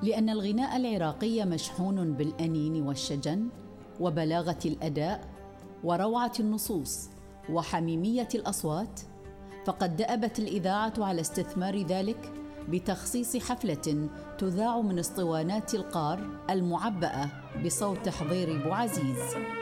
لأن الغناء العراقي مشحون بالأنين والشجن وبلاغة الأداء وروعة النصوص وحميمية الأصوات، فقد دأبت الإذاعة على استثمار ذلك بتخصيص حفلة تذاع من اسطوانات القار المعبأة بصوت حضير بوعزيز.